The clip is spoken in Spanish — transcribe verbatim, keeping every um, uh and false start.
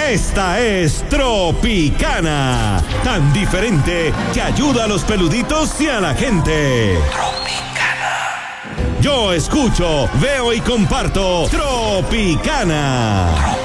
Esta es Tropicana, tan diferente que ayuda a los peluditos y a la gente. Tropicana. Yo escucho, veo y comparto Tropicana.